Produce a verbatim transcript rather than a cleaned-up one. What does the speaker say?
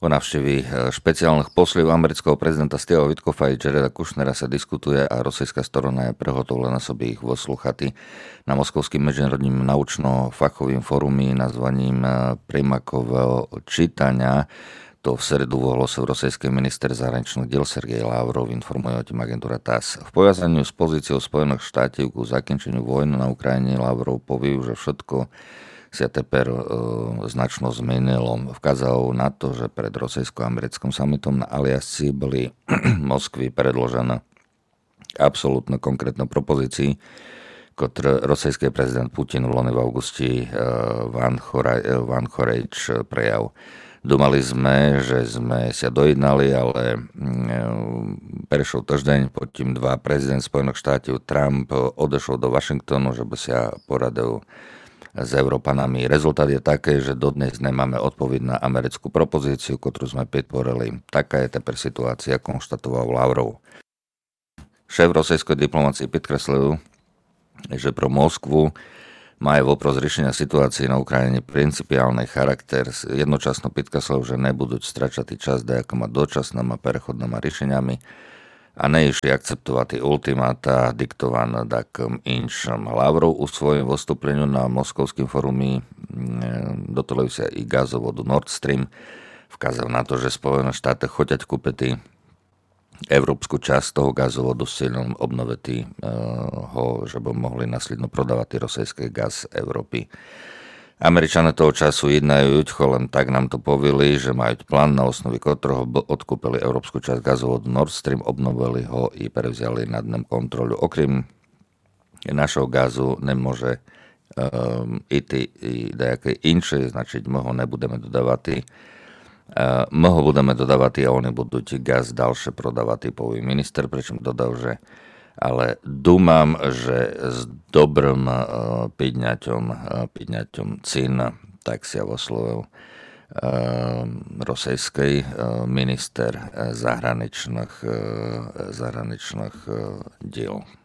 Po návštěvy špeciálnych poslov amerického prezidenta Steva Witkofa i Jareda Kushnera sa diskutuje a rosijská strana je prehotovlená sobie ich vyslúchať na Moskovským medzinárodným naučno-fachovým fórumi nazvaním Primakového čítania. To v sredu ohlásil rosijský minister zahraničných diel Sergej Lavrov, informuje o tým agentúra TASS. V poviazaniu s pozíciou Spojených štátov ku zakončeniu vojny na Ukrajine Lavrov povie, že všetko sa teper e, značno zmenilo. Vkázal na to, že pred rosijsko-americkým summitom na Aliasci boli Moskvi predložené absolútne konkrétne propozícii, ktoré rosijský prezident Putin v loni v augusti e, v Anchorage prejav. Думали sme, že sme sa dojednali, ale prešiel týždeň, potom dva prezident Spojených štátov Trump odešiel do Washingtonu, že by sa poradil s Európanami. Rezultát je také, že dodnes nemáme odpoveď na americkú propozíciu, ktorú sme podporili. Taká je teper situácia, konštatoval Lavrov. Šéf rosijskej diplomácie podkreslil, že pro Moskvu má aj vopros riešenia situácie na Ukrajine principiálny charakter. Jednočasno podkreslil, že nebudú stračatý čas nejakými dočasnými a prechodnými riešeniami a neišli akceptovať ultimáta diktované takým inšom. Lavrov u svojom vystúpleniu na Moskovským fórumi do televízie i gazovodu Nord Stream vkázal na to, že Spojené štáty chcú kúpiť európsku časť toho gazovodu s cieľom obnoviť ho, že by mohli následno prodávať rosijský gaz Európy. Američané toho času jednajú, len tak nám to povili, že majú plán, na osnovi ktorého odkúpili európsku časť gazovodu Nord Stream, obnovili ho i prevzali nad ním kontrolu. Okrem našeho gazu nemôže um, ísť i nejaké inšie, znači my ho nebudeme dodávať. Uh, my ho budeme dodávať a oni budú gaz ďalšie prodávať, povie minister, pričom dodal, že ale dúmam, že s dobrým uh, pidňaťom, uh, pidňaťom cín, tak si oslovil uh, rosijský uh, minister uh, zahraničných, uh, zahraničných uh, diel.